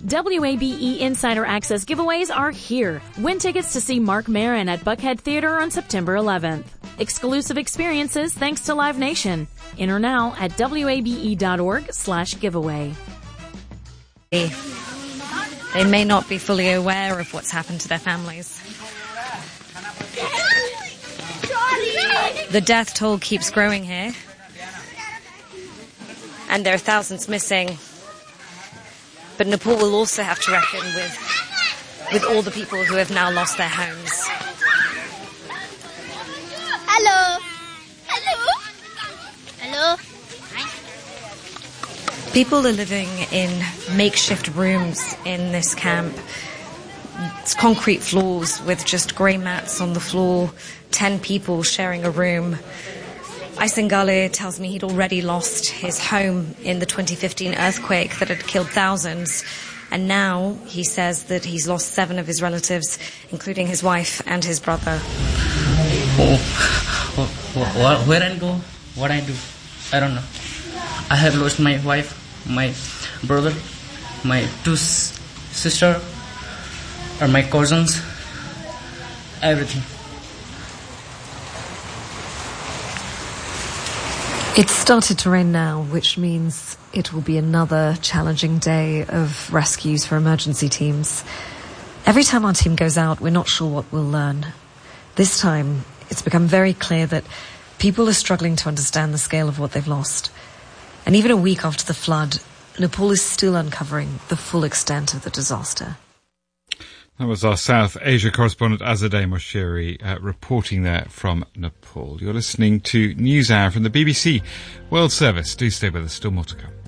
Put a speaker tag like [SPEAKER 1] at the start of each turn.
[SPEAKER 1] WABE Insider Access giveaways are here. Win tickets to see Marc Maron at Buckhead Theater on September 11th. Exclusive experiences thanks to Live Nation. Enter now at wabe.org/giveaway.
[SPEAKER 2] They may not be fully aware of what's happened to their families. The death toll keeps growing here, and there are thousands missing. But Nepal will also have to reckon with all the people who have now lost their homes.
[SPEAKER 3] Hello. Hello. Hello.
[SPEAKER 2] People are living in makeshift rooms in this camp. It's concrete floors with just grey mats on the floor, 10 people sharing a room. Aysengale tells me he'd already lost his home in the 2015 earthquake that had killed thousands. And now he says that he's lost 7 of his relatives, including his wife and his brother.
[SPEAKER 4] Where I go, what I do, I don't know. I have lost my wife, my brother, my 2 sisters, or my cousins, everything.
[SPEAKER 5] It's started to rain now, which means it will be another challenging day of rescues for emergency teams. Every time our team goes out, we're not sure what we'll learn. This time, it's become very clear that people are struggling to understand the scale of what they've lost. And even a week after the flood, Nepal is still uncovering the full extent of the disaster.
[SPEAKER 6] That was our South Asia correspondent Azadeh Moshiri reporting there from Nepal. You're listening to NewsHour from the BBC World Service. Do stay with us, still more to come.